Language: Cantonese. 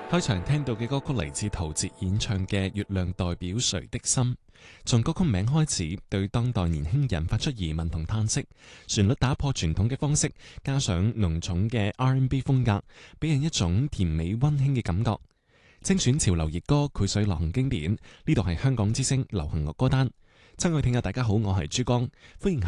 開場聽到嘅歌曲嚟自陶喆演唱嘅《月亮代表誰的心》，從歌曲名開始，對當代年輕人發出疑問同嘆息。旋律打破傳統嘅方式，加上濃重嘅 R&B 風格，俾人一種甜美溫馨嘅感覺。精選潮流熱歌，繪水流行經典。呢度係香港之聲流行樂歌單。親愛聽眾大家好，我係珠江，歡迎